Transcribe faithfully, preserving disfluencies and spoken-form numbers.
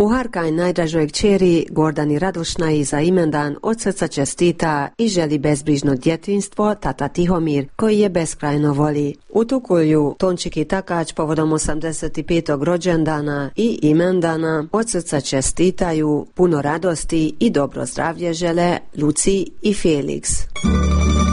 Kuharka i najdražoj kćeri Gordani Radošnaj za imendan od srca čestita i želi bezbrižno djetinjstvo tata Tihomir, koji je beskrajno voli. U Tukulju Tončik i Takač povodom osamdeset petog rođendana i imendana od srca čestitaju, puno radosti i dobro zdravlje žele Luci i Felix.